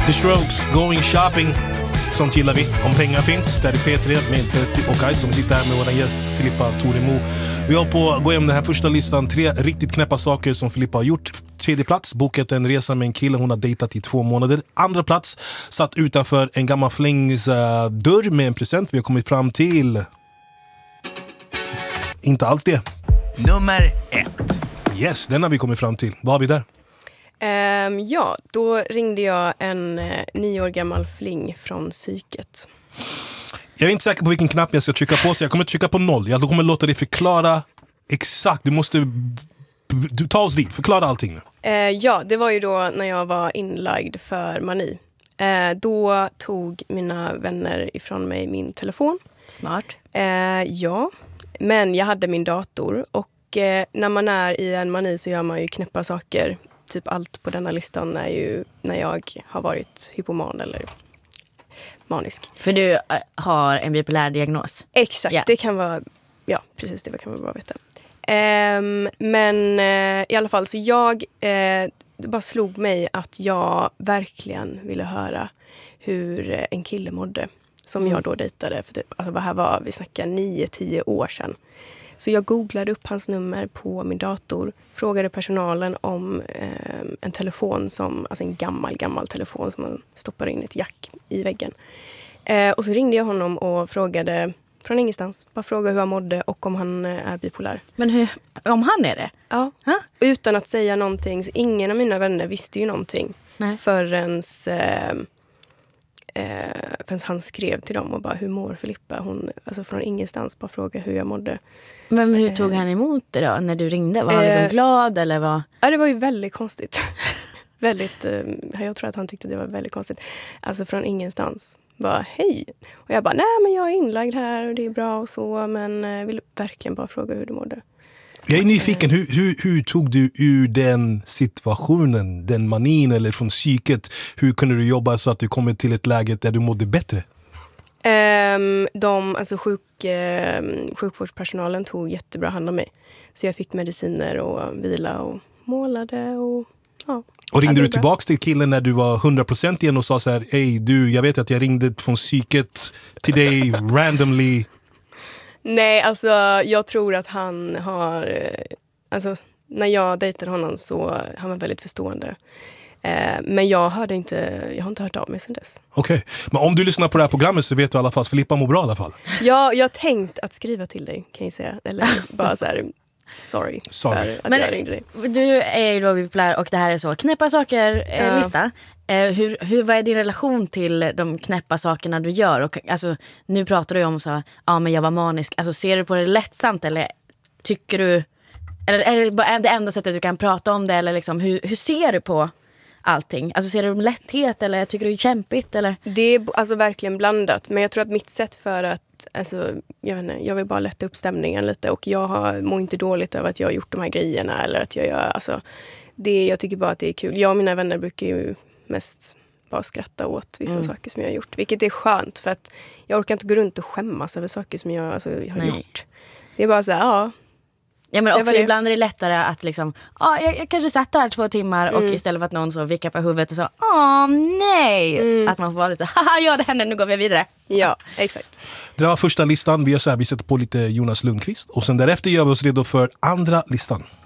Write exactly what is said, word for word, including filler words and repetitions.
The Strokes, Going Shopping. Sånt gillar vi. Om pengar finns. Där är P tre med Bessie och Kaj som sitter här med vår gäst Filippa Toremo. Vi har på att gå igenom den här första listan. Tre riktigt knäppa saker som Filippa har gjort. Tredje plats, bokat en resa med en kille hon har dejtat i två månader. Andra plats, satt utanför en gammal flängs uh, dörr med en present. Vi har kommit fram till... Inte alls det. Nummer ett. Yes, den har vi kommit fram till. Vad har vi där? Um, ja, då ringde jag en uh, nio år gammal fling från psyket. Jag är inte säker på vilken knapp jag ska trycka på, så jag kommer trycka på noll. Jag kommer låta dig förklara exakt. Du måste du, ta oss dit, förklara allting. Uh, ja, det var ju då när jag var inlagd för mani. Uh, då tog mina vänner ifrån mig min telefon. Smart. Uh, ja, men jag hade min dator och uh, när man är i en mani så gör man ju knäppa saker. Typ allt på denna listan är ju när jag har varit hypoman eller manisk. För du äh, har en bipolär diagnos. Exakt, yeah. det kan vara, ja precis, det kan vara bra att veta. Um, men uh, i alla fall så jag, uh, det bara slog mig att jag verkligen ville höra hur en kille mådde. Som mm. jag då dejtade för typ, alltså vad här var, vi snackar nio tio år sedan. Så jag googlade upp hans nummer på min dator, frågade personalen om eh, en telefon som, alltså en gammal, gammal telefon som man stoppar in ett jack i väggen. Eh, och så ringde jag honom och frågade från ingenstans, bara frågade hur han mådde och om han eh, är bipolär. Men hur, om han är det? Ja, huh? Utan att säga någonting, så ingen av mina vänner visste ju någonting. Nej. Förrän eh, eh, förrän han skrev till dem och bara, hur mår Filippa? Hon, alltså från ingenstans bara fråga hur jag mådde. Men hur tog han emot det då när du ringde? Var han liksom eh, glad eller vad? Ja, det var ju väldigt konstigt. väldigt, eh, jag tror att han tyckte det var väldigt konstigt. Alltså från ingenstans. Bara hej. Och jag bara, nej men jag är inlagd här och det är bra och så. Men jag vill verkligen bara fråga hur du mådde. Jag är nyfiken, hur, hur, hur tog du ur den situationen, den manin eller från psyket? Hur kunde du jobba så att du kom till ett läge där du mådde bättre? Um, de, alltså sjuk, um, sjukvårdspersonalen tog jättebra hand om mig. Så jag fick mediciner och vila och målade och ja. Och ringde du tillbaka till killen när du var hundra procent igen och sa så här, hej du, jag vet att jag ringde från psyket till dig randomly. Nej, alltså jag tror att han har, alltså när jag dejtade honom så han var väldigt förstående. Men jag hörde inte, jag har inte hört av mig sedan dess. Okej, okay. Men om du lyssnar på det här programmet så vet du i alla fall att Filippa mår bra i alla fall. Ja, jag har tänkt att skriva till dig, kan jag säga. Eller bara så här, sorry, sorry. för att Men jag ringde dig. Du är ju då bipolär och det här är så knäppa saker eh, ja. lista. Eh, hur, hur, vad är din relation till de knäppa sakerna du gör? Och, alltså, nu pratar du om så, ja men jag var manisk. Alltså ser du på det lättsamt eller tycker du, eller är det bara det enda sättet du kan prata om det? Eller liksom, hur, hur ser du på allting? Alltså ser du om lätthet eller tycker du det är kämpigt? Eller? Det är alltså verkligen blandat. Men jag tror att mitt sätt för att, alltså, jag vet inte, jag vill bara lätta upp stämningen lite. Och jag har, mår inte dåligt över att jag har gjort de här grejerna. Eller att jag gör, alltså, det, jag tycker bara att det är kul. Jag och mina vänner brukar ju mest bara skratta åt vissa mm. saker som jag har gjort. Vilket är skönt för att jag orkar inte gå runt och skämmas över saker som jag, alltså, jag har Nej. gjort. Det är bara så här, ja. Ja, men också ibland är det lättare att liksom, ah, jag, jag kanske satt där två timmar mm. och istället för att någon så vickar på huvudet och sa, åh nej, mm. att man får vara lite, haha ja det händer, nu går vi vidare. Ja, exakt. Det var första listan, vi gör så här, vi sätter på lite Jonas Lundqvist och sen därefter gör vi oss redo för andra listan.